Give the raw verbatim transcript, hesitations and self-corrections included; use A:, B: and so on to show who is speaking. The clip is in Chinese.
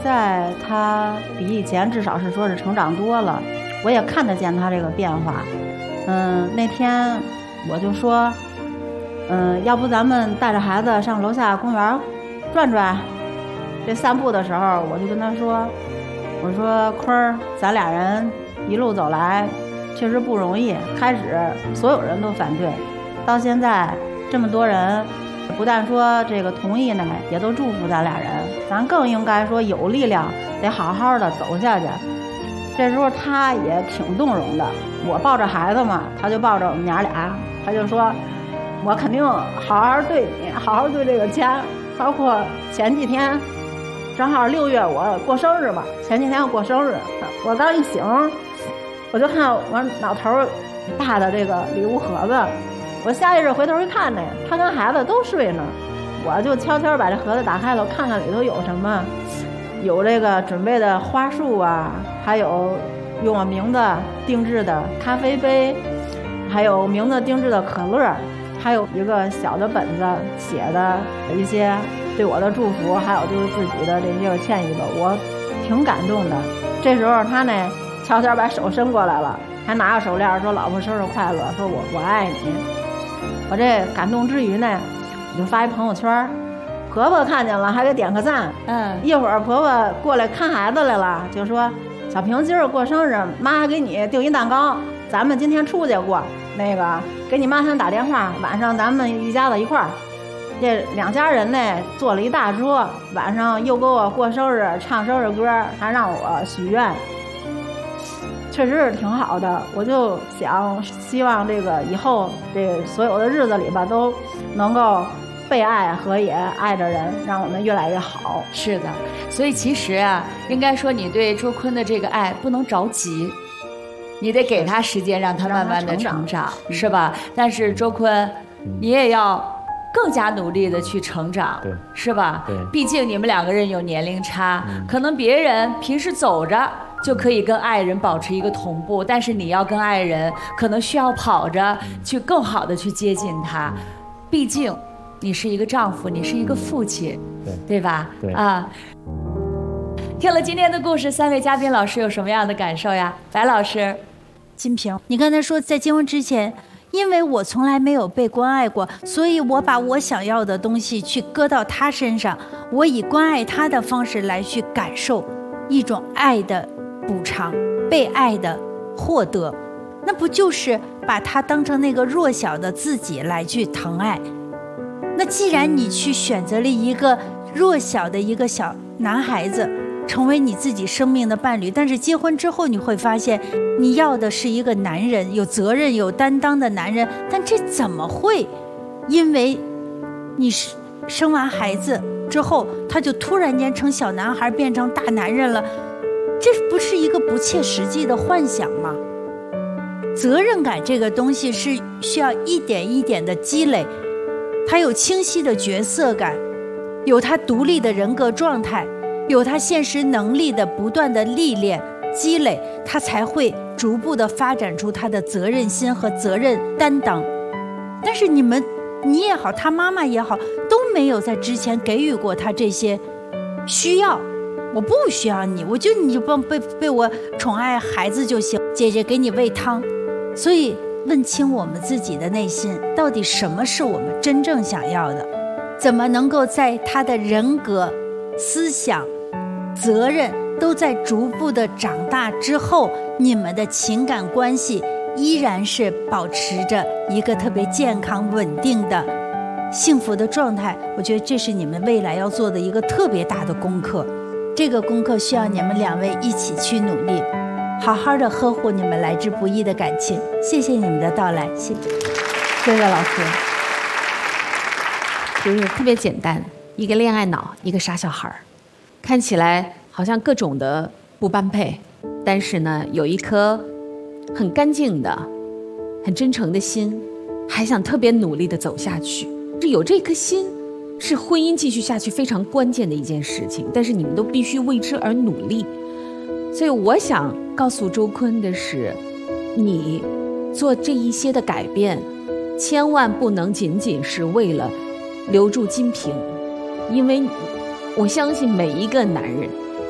A: 在他比以前至少是说是成长多了，我也看得见他这个变化。嗯，那天我就说，嗯，要不咱们带着孩子上楼下公园转转。这散步的时候，我就跟他说，我说坤儿，咱俩人一路走来确实不容易，开始所有人都反对，到现在这么多人不但说这个同意呢，也都祝福咱俩人，咱更应该说有力量得好好的走下去。这时候他也挺动容的，我抱着孩子嘛，他就抱着我们娘俩，他就说我肯定好好对你，好好对这个家。包括前几天正好六月我过生日嘛，前几天我过生日，我刚一醒我就看我脑头大的这个礼物盒子，我下意识回头一看呢，他跟孩子都睡呢，我就悄悄把这盒子打开了，看看里头有什么，有这个准备的花束啊，还有用我名字定制的咖啡杯，还有名字定制的可乐，还有一个小的本子写的一些对我的祝福，还有就是自己的这些歉意吧，我挺感动的。这时候他呢悄悄把手伸过来了，还拿着手链说老婆生日快乐，说我我爱你。我这感动之余呢，我就发一朋友圈，婆婆看见了还给点个赞。嗯，一会儿婆婆过来看孩子来了，就说小平今儿过生日，妈还给你订一蛋糕，咱们今天出去过，那个给你妈先打电话，晚上咱们一家子一块儿。这两家人呢做了一大桌，晚上又给我过生日，唱生日歌，还让我许愿，确实是挺好的。我就想希望这个以后这所有的日子里吧，都能够被爱和也爱着人，让我们越来越好。
B: 是的，所以其实啊，应该说你对周坤的这个爱不能着急，你得给他时间，让他慢慢的成长，是吧？但是周坤，你也要更加努力的去成长，
C: 对，
B: 是吧？
C: 对，
B: 毕竟你们两个人有年龄差，嗯，可能别人平时走着就可以跟爱人保持一个同步，但是你要跟爱人可能需要跑着去更好的去接近他，毕竟你是一个丈夫，你是一个父亲，对，对吧？
C: 对
B: 啊。听了今天的故事，三位嘉宾老师有什么样的感受呀？白老师，
D: 金平，你刚才说在结婚之前，因为我从来没有被关爱过，所以我把我想要的东西去搁到他身上，我以关爱他的方式来去感受一种爱的补偿，被爱的获得，那不就是把他当成那个弱小的自己来去疼爱？那既然你去选择了一个弱小的一个小男孩子成为你自己生命的伴侣，但是结婚之后你会发现你要的是一个男人，有责任有担当的男人，但这怎么会因为你生完孩子之后他就突然间从小男孩变成大男人了？这不是一个不切实际的幻想吗？责任感这个东西是需要一点一点的积累，他有清晰的角色感，有他独立的人格状态，有他现实能力的不断的历练积累，他才会逐步的发展出他的责任心和责任担当。但是你们你也好，他妈妈也好，都没有在之前给予过他这些需要。我不需要你，我就你就帮被被我宠爱孩子就行，姐姐给你喂汤。所以问清我们自己的内心，到底什么是我们真正想要的，怎么能够在他的人格思想责任都在逐步的长大之后，你们的情感关系依然是保持着一个特别健康稳定的幸福的状态。我觉得这是你们未来要做的一个特别大的功课，这个功课需要你们两位一起去努力，好好的呵护你们来之不易的感情。谢谢你们的到来，谢谢，
A: 谢谢老师。
E: 就是特别简单，一个恋爱脑，一个傻小孩，看起来好像各种的不般配，但是呢，有一颗很干净的、很真诚的心，还想特别努力的走下去。是有这颗心，是婚姻继续下去非常关键的一件事情，但是你们都必须为之而努力。所以我想告诉周坤的是，你做这一些的改变，千万不能仅仅是为了留住金平，因为我相信每一个男人